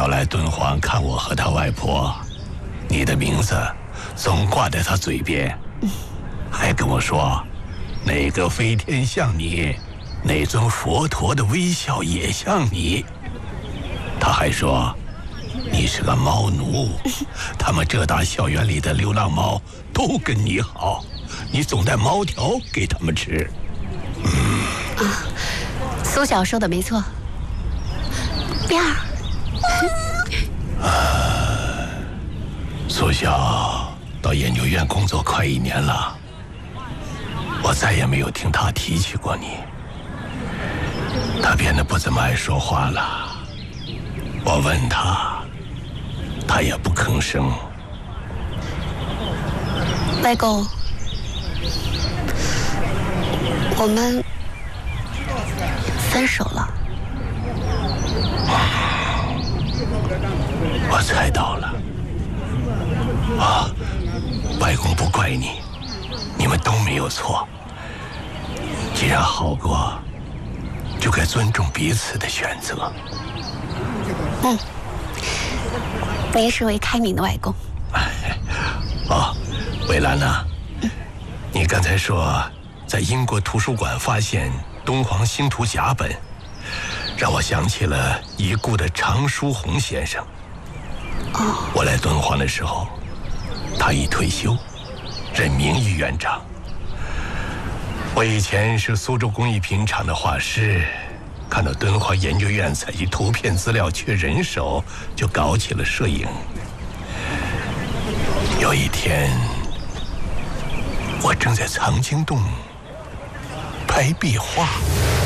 要来敦煌看我和他外婆，你的名字总挂在他嘴边，还跟我说哪个飞天像你，哪尊佛陀的微笑也像你。他还说你是个猫奴，他们浙大校园里的流浪猫都跟你好，你总带猫条给他们吃。 苏晓说的没错。边儿， 苏晓到研究院工作快1年了，我再也没有听他提起过你。他变得不怎么爱说话了，我问他，他也不吭声。 外公，我们分手了。 我猜到了。外公不怪你，你们都没有错。既然好过，就该尊重彼此的选择。 您是位开明的外公。 蔚兰呢？你刚才说在英国图书馆发现敦煌星图甲本，让我想起了已故的常书鸿先生。我来敦煌的时候，他已退休，任名誉院长。我以前是苏州工艺品厂的画师，看到敦煌研究院采集图片资料缺人手，就搞起了摄影。有一天，我正在藏经洞拍壁画。